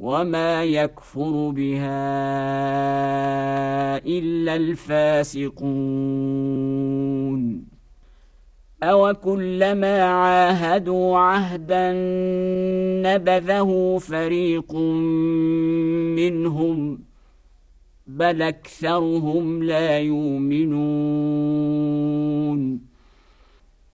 وما يكفر بها إلا الفاسقون أوكلما عاهدوا عهدا نبذه فريق منهم بل أكثرهم لا يؤمنون